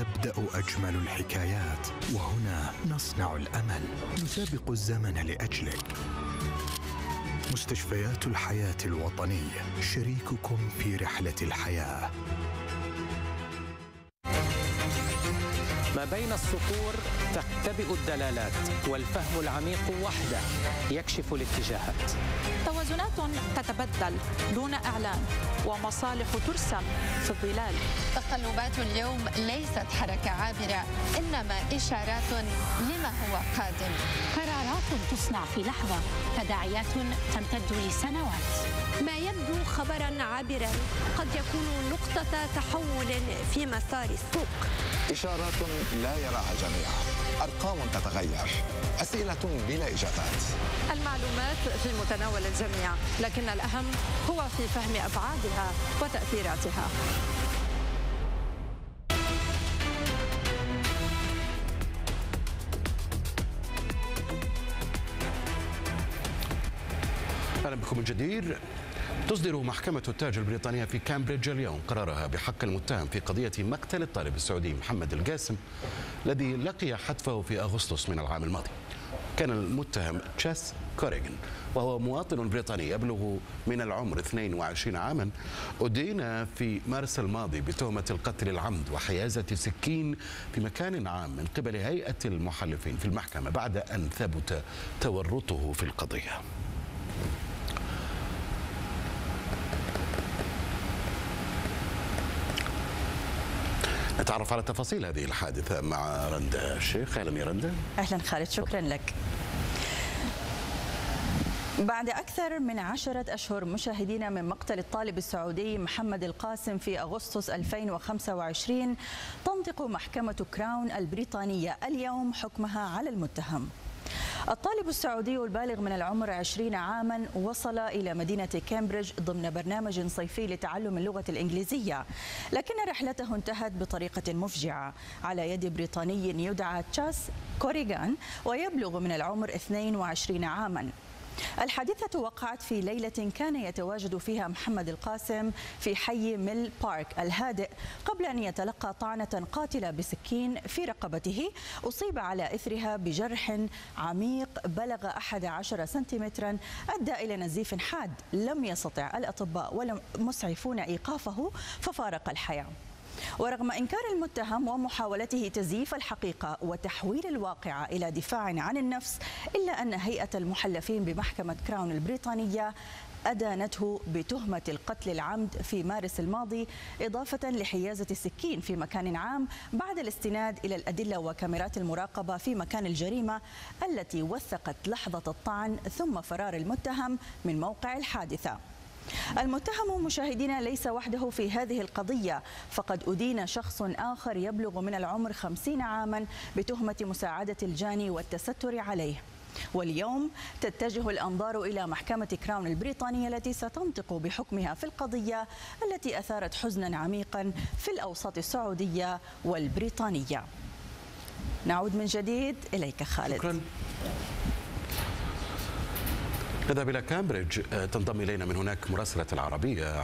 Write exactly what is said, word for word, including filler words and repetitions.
تبدأ أجمل الحكايات، وهنا نصنع الأمل، نسابق الزمن لأجلك. مستشفيات الحياة الوطنية، شريككم في رحلة الحياة. ما بين السطور تختبئ الدلالات، والفهم العميق وحده يكشف الاتجاهات. توازنات تتبدل دون إعلان، ومصالح ترسم في الظلال. تقلبات اليوم ليست حركة عابرة، إنما إشارات لما هو قادم. قرارات تصنع في لحظة، تداعيات تمتد لسنوات. ما يبدو خبراً عابراً قد يكون نقطة تحول في مسار السوق. إشارات لا يراها الجميع، أرقام تتغير، أسئلة بلا إجابات. المعلومات في متناول الجميع، لكن الأهم هو في فهم أبعادها وتأثيراتها. أهلا بكم من جديد. تصدر محكمة التاج البريطانية في كامبريدج اليوم قرارها بحق المتهم في قضية مقتل الطالب السعودي محمد القاسم الذي لقي حتفه في أغسطس من العام الماضي. كان المتهم تشاس كوريغان، وهو مواطن بريطاني يبلغ من العمر اثنين وعشرين عاما، أدين في مارس الماضي بتهمة القتل العمد وحيازة سكين في مكان عام من قبل هيئة المحلفين في المحكمة بعد أن ثبت تورطه في القضية. نتعرف على تفاصيل هذه الحادثة مع رندا الشيخ. أهلا يا رندا. أهلا خالد، شكرا لك. بعد أكثر من عشرة أشهر مشاهدين من مقتل الطالب السعودي محمد القاسم في أغسطس ألفين وخمسة وعشرين، تنطق محكمة كراون البريطانية اليوم حكمها على المتهم. الطالب السعودي البالغ من العمر عشرين عاما وصل إلى مدينة كامبريدج ضمن برنامج صيفي لتعلم اللغة الإنجليزية، لكن رحلته انتهت بطريقة مفجعة على يد بريطاني يدعى تشاس كوريغان ويبلغ من العمر اثنين وعشرين عاما. الحادثة وقعت في ليلة كان يتواجد فيها محمد القاسم في حي ميل بارك الهادئ قبل أن يتلقى طعنة قاتلة بسكين في رقبته، أصيب على إثرها بجرح عميق بلغ أحد عشر سنتيمترا أدى إلى نزيف حاد لم يستطع الأطباء والمسعفون إيقافه ففارق الحياة. ورغم إنكار المتهم ومحاولته تزييف الحقيقة وتحويل الواقعة إلى دفاع عن النفس، إلا أن هيئة المحلفين بمحكمة كراون البريطانية أدانته بتهمة القتل العمد في مارس الماضي، إضافة لحيازة السكين في مكان عام بعد الاستناد إلى الأدلة وكاميرات المراقبة في مكان الجريمة التي وثقت لحظة الطعن ثم فرار المتهم من موقع الحادثة. المتهم مشاهدينا ليس وحده في هذه القضية، فقد أدين شخص آخر يبلغ من العمر خمسين عاما بتهمة مساعدة الجاني والتستر عليه. واليوم تتجه الأنظار إلى محكمة كراون البريطانية التي ستنطق بحكمها في القضية التي أثارت حزنا عميقا في الأوساط السعودية والبريطانية. نعود من جديد إليك خالد. شكرا. نذهب إلى كامبريدج، تنضم إلينا من هناك مراسلة العربية